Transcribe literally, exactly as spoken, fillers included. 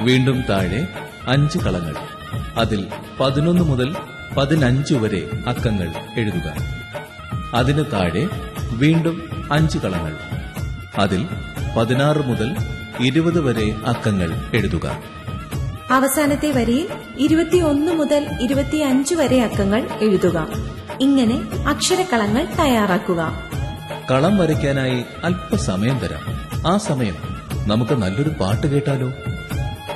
വീണ്ടും താഴെ അഞ്ച് കളങ്ങൾ. അതിൽ പതിനൊന്ന് മുതൽ പതിനഞ്ച് വരെ അക്കങ്ങൾ എഴുതുക. അതിന് താഴെ വീണ്ടും അഞ്ച് കളങ്ങൾ. അതിൽ പതിനാറ് മുതൽ ഇരുപത് വരെ അക്കങ്ങൾ എഴുതുക. അവസാനത്തെ വരിയിൽ ഇരുപത്തിയൊന്ന് മുതൽ ഇരുപത്തിയഞ്ച് വരെ അക്കങ്ങൾ എഴുതുക. ഇങ്ങനെ അക്ഷരക്കളങ്ങൾ തയ്യാറാക്കുക. കളം വരയ്ക്കാനായി അല്പസമയം തരാം. ആ സമയം നമുക്ക് നല്ലൊരു പാട്ട് കേട്ടാലോ?